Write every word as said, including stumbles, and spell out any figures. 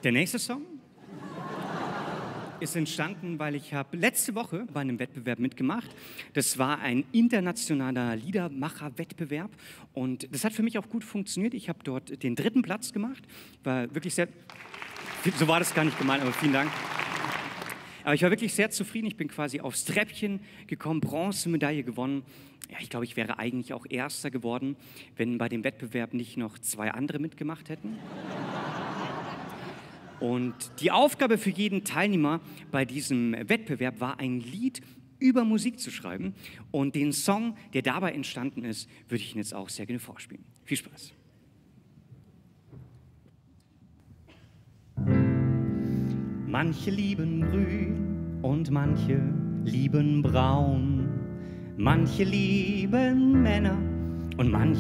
Der nächste Song ist entstanden, weil ich habe letzte Woche bei einem Wettbewerb mitgemacht. Das war ein internationaler Liedermacher-Wettbewerb und das hat für mich auch gut funktioniert. Ich habe dort den dritten Platz gemacht, war wirklich sehr, so war das gar nicht gemeint, aber vielen Dank. Aber ich war wirklich sehr zufrieden. Ich bin quasi aufs Treppchen gekommen, Bronzemedaille gewonnen. Ja, ich glaube, ich wäre eigentlich auch Erster geworden, wenn bei dem Wettbewerb nicht noch zwei andere mitgemacht hätten. Und die Aufgabe für jeden Teilnehmer bei diesem Wettbewerb war, ein Lied über Musik zu schreiben. Und den Song, der dabei entstanden ist, würde ich Ihnen jetzt auch sehr gerne vorspielen. Viel Spaß. Manche lieben grün und manche lieben braun. Manche lieben Männer und manche